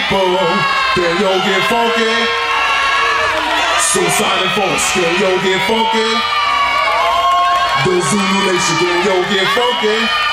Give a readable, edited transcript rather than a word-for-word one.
people, can yo get funky? Suicide folks, can yo get funky? The Zulu Nation, can yo get funky?